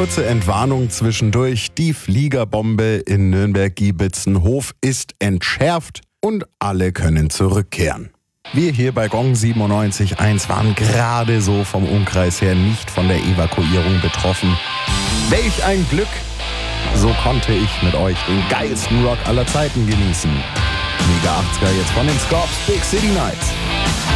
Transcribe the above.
Kurze Entwarnung zwischendurch. Die Fliegerbombe in Nürnberg-Giebitzenhof ist entschärft und alle können zurückkehren. Wir hier bei Gong 97.1 waren gerade so vom Umkreis her nicht von der Evakuierung betroffen. Welch ein Glück! So konnte ich mit euch den geilsten Rock aller Zeiten genießen. Mega 80er jetzt von den Scorps Big City Nights.